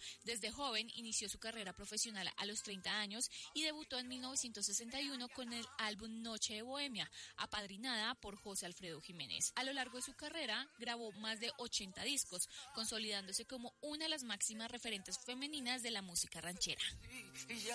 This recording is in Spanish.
Desde joven inició su carrera profesional a los 30 años y debutó en 1961 con el álbum Noche de Bohemia, apadrinada por José Alfredo Jiménez. A lo largo de su carrera grabó más de 80 discos, consolidándose como una de las máximas referentes femeninas de la música ranchera.